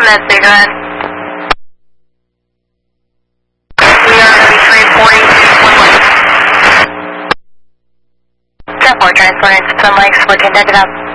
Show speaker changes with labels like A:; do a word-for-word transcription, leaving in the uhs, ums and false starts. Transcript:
A: message, go ahead. We are going to be three forty, one one. ten four, transport, some likes, fourteen, deck it up.